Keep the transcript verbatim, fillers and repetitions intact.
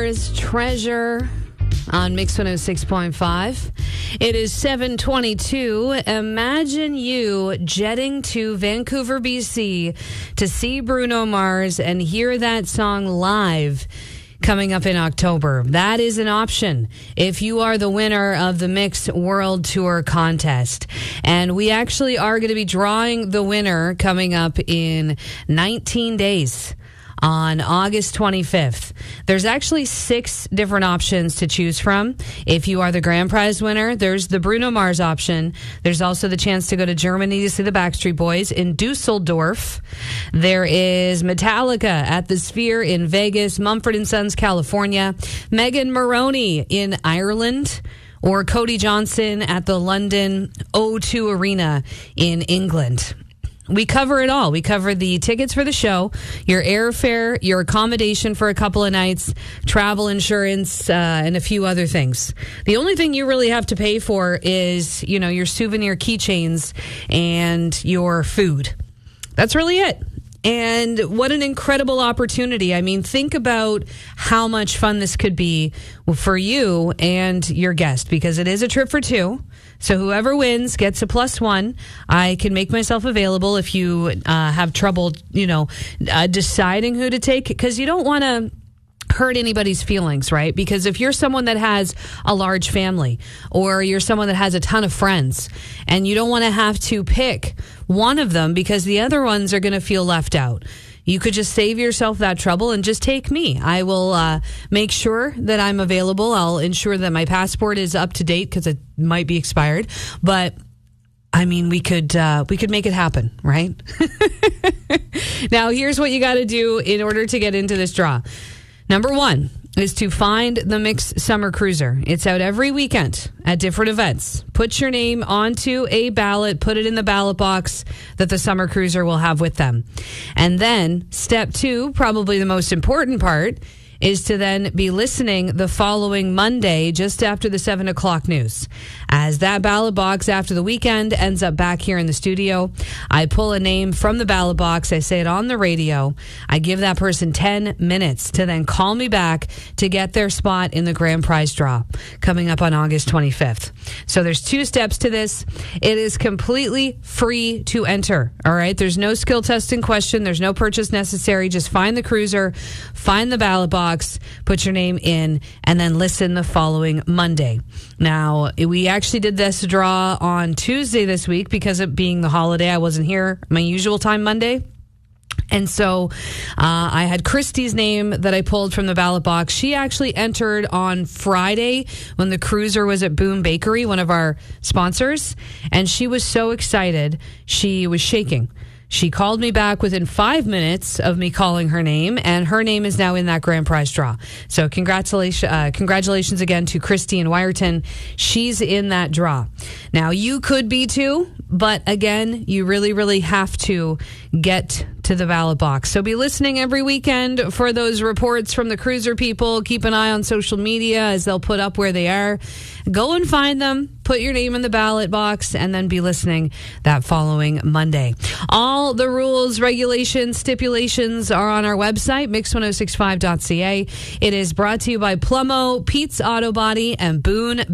Treasure on Mix one oh six point five. It is seven twenty-two. Imagine you jetting to Vancouver, B C to see Bruno Mars and hear that song live coming up in October. That is an option if you are the winner of the Mix World Tour contest. And we actually are going to be drawing the winner coming up in nineteen days. On August twenty-fifth. There's actually six different options to choose from. If you are the grand prize winner, there's the Bruno Mars option. There's also the chance to go to Germany to see the Backstreet Boys in Dusseldorf. There is Metallica at the Sphere in Vegas, Mumford and Sons, California, Megan Maroney in Ireland, or Cody Johnson at the London O two Arena in England. We cover it all. We cover the tickets for the show, your airfare, your accommodation for a couple of nights, travel insurance, uh, and a few other things. The only thing you really have to pay for is, you know, your souvenir keychains and your food. That's really it. And what an incredible opportunity. I mean, think about how much fun this could be for you and your guest, because it is a trip for two. So whoever wins gets a plus one. I can make myself available if you uh, have trouble, you know, uh, deciding who to take, because you don't want to hurt anybody's feelings, right? Because if you're someone that has a large family, or you're someone that has a ton of friends, and you don't want to have to pick one of them because the other ones are going to feel left out, you could just save yourself that trouble and just take me. I will uh, make sure that I'm available. I'll ensure that my passport is up to date because it might be expired. But I mean, we could uh, we could make it happen, right? Now, here's what you got to do in order to get into this draw. Number one is to find the Mix Summer Cruiser. It's out every weekend at different events. Put your name onto a ballot, put it in the ballot box that the Summer Cruiser will have with them. And then step two, probably the most important part, is to then be listening the following Monday just after the seven o'clock news. As that ballot box after the weekend ends up back here in the studio, I pull a name from the ballot box, I say it on the radio, I give that person ten minutes to then call me back to get their spot in the grand prize draw coming up on August twenty-fifth. So there's two steps to this. It is completely free to enter, all right? There's no skill testing question. There's no purchase necessary. Just find the cruiser, find the ballot box, put your name in, and then listen the following Monday. Now, we actually did this draw on Tuesday this week because of being the holiday. I wasn't here my usual time Monday. And so uh, I had Christy's name that I pulled from the ballot box. She actually entered on Friday when the cruiser was at Boom Bakery, one of our sponsors. And she was so excited. She was shaking. She called me back within five minutes of me calling her name, and her name is now in that grand prize draw. So congratulations, uh, congratulations again to Christy in Wyerton. She's in that draw. Now, you could be too, but again, you really, really have to get to the ballot box. So be listening every weekend for those reports from the cruiser people. Keep an eye on social media as they'll put up where they are. Go and find them, put your name in the ballot box, and then be listening that following Monday. All the rules, regulations, stipulations are on our website, mix ten sixty-five dot c a. It is brought to you by Plummo, Pete's Auto Body, and Boone